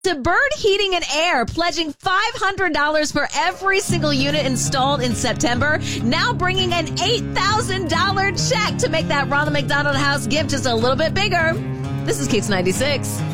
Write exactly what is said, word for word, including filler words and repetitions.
To Bird Heating and Air, pledging five hundred dollars for every single unit installed in September, now bringing an eight thousand dollars check to make that Ronald McDonald House gift just a little bit bigger. This is Kate's ninety-six.